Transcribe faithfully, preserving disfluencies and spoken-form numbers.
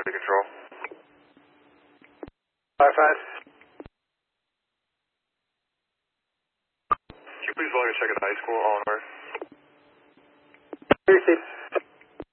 Authority Control. Firefight. Can you please volume check at the high school, all in order?